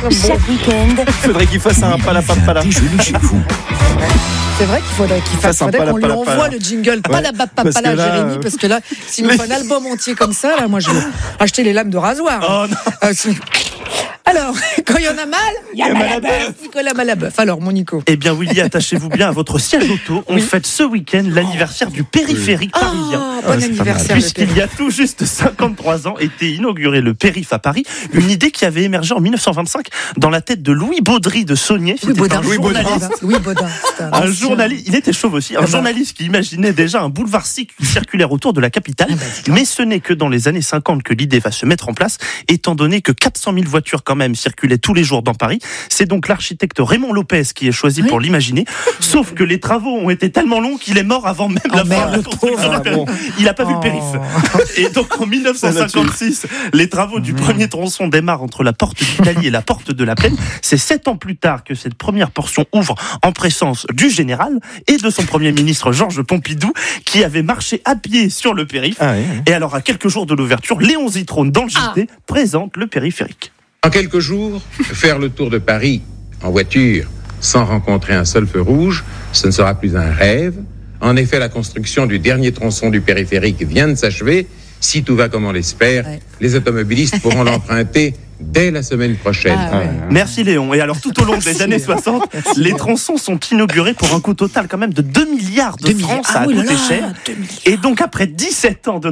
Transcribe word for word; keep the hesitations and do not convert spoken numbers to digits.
Chaque week-end. Il faudrait qu'il fasse un palapapala. Déjeuner chez vous. C'est vrai qu'il faudrait qu'il fasse, un faudrait qu'on lui palapapala. envoie le jingle Ouais, palapapala parce que là, Jérémy, euh, parce que là, s'il nous fait un album entier comme ça, là, moi je vais acheter les lames de rasoir. Oh non. Euh, c'est- Alors, quand il y en a mal, il y a mal à bœuf. Nicolas Malabœuf. Alors, mon Nico. Eh bien, Willy, attachez-vous bien à votre siège auto. On fête ce week-end l'anniversaire du périphérique parisien. Ah, bon c'est pas mal. anniversaire. le Puisqu'il y a tout juste cinquante-trois ans était inauguré le périph' à Paris, une idée qui avait émergé en dix-neuf cent vingt-cinq dans la tête de Louis Baudry de Saunier. Louis C'était Baudin. un Louis Baudin. journaliste. Louis Baudin. c'est un Un ancien. journaliste, il était chauve aussi, un bah. journaliste qui imaginait déjà un boulevard cyc- circulaire autour de la capitale. Ah bah, dis donc. Mais ce n'est que dans les années cinquante que l'idée va se mettre en place, étant donné que quatre cent mille voitures quand même circulaient tous les jours dans Paris. C'est donc l'architecte Raymond Lopez qui est choisi Oui. pour l'imaginer. Sauf que les travaux ont été tellement longs qu'il est mort avant même Oh la fin merde, de la le construction pauvre. du périph'. Il n'a pas vu le périph'. Oh. Et donc en dix-neuf cent cinquante-six, les travaux du premier tronçon démarrent entre la porte d'Italie et la porte de la Plaine. C'est sept ans plus tard que cette première portion ouvre en présence du général et de son premier ministre Georges Pompidou, qui avait marché à pied sur le périph'. Ah, oui, oui. Et alors à quelques jours de l'ouverture, Léon Zitrone dans le J T présente le périphérique. En quelques jours, faire le tour de Paris en voiture sans rencontrer un seul feu rouge, ce ne sera plus un rêve. En effet, la construction du dernier tronçon du périphérique vient de s'achever. Si tout va comme on l'espère, Ouais. les automobilistes pourront l'emprunter dès la semaine prochaine. Ah ouais. Merci Léon. Et alors tout au long des années soixante, les tronçons sont inaugurés pour un coût total quand même de deux milliards de deux francs. milliards. Ça a Ah oui, là coûté là, cher. deux milliards. Et donc après dix-sept ans de